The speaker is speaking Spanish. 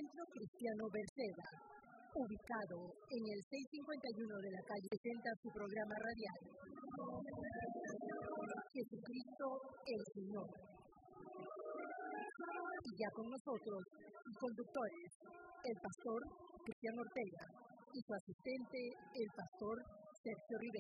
Centro Cristiano Berseba, ubicado en el 651 de la calle, presenta su programa radial, Jesucristo el Señor. Y ya con nosotros, sus conductores, el pastor Cristiano Ortega y su asistente, el pastor Sergio Rivera.